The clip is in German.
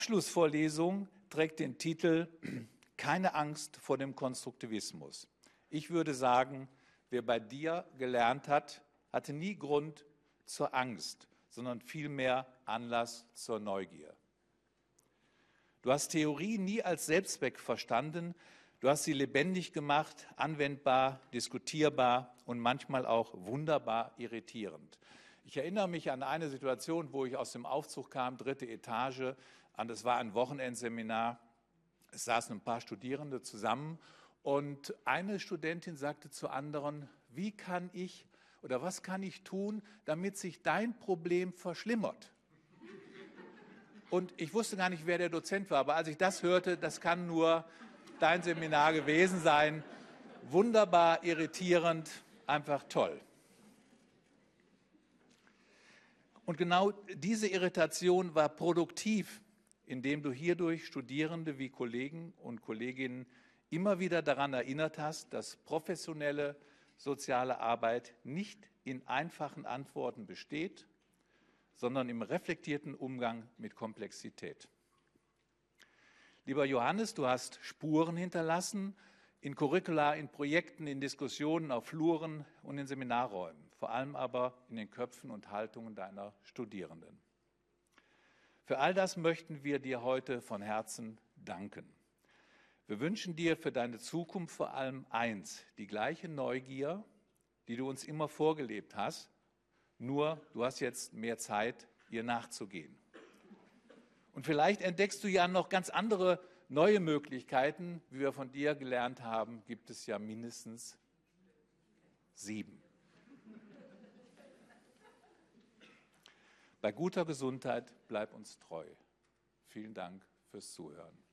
Abschlussvorlesung trägt den Titel „Keine Angst vor dem Konstruktivismus“. Ich würde sagen, wer bei dir gelernt hat, hatte nie Grund zur Angst, sondern vielmehr Anlass zur Neugier. Du hast Theorie nie als Selbstzweck verstanden, du hast sie lebendig gemacht, anwendbar, diskutierbar und manchmal auch wunderbar irritierend. Ich erinnere mich an eine Situation, wo ich aus dem Aufzug kam, 3. Etage, und es war ein Wochenendseminar. Es saßen ein paar Studierende zusammen und eine Studentin sagte zur anderen: Wie kann ich oder was kann ich tun, damit sich dein Problem verschlimmert? Und ich wusste gar nicht, wer der Dozent war, aber als ich das hörte, das kann nur dein Seminar gewesen sein. Wunderbar, irritierend, einfach toll. Und genau diese Irritation war produktiv, indem du hierdurch Studierende wie Kollegen und Kolleginnen immer wieder daran erinnert hast, dass professionelle soziale Arbeit nicht in einfachen Antworten besteht, sondern im reflektierten Umgang mit Komplexität. Lieber Johannes, du hast Spuren hinterlassen in Curricula, in Projekten, in Diskussionen auf Fluren und in Seminarräumen, vor allem aber in den Köpfen und Haltungen deiner Studierenden. Für all das möchten wir dir heute von Herzen danken. Wir wünschen dir für deine Zukunft vor allem eins: die gleiche Neugier, die du uns immer vorgelebt hast, nur du hast jetzt mehr Zeit, ihr nachzugehen. Und vielleicht entdeckst du ja noch ganz andere neue Möglichkeiten. Wie wir von dir gelernt haben, gibt es ja mindestens 7. Bei guter Gesundheit bleib uns treu. Vielen Dank fürs Zuhören.